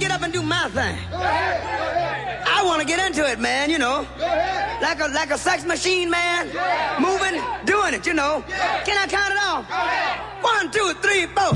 get up and do my thing. I want to get into it, man, you know. Like a sex machine, man. Moving, doing it, you know. Can I count it off? 1, 2, 3, 4.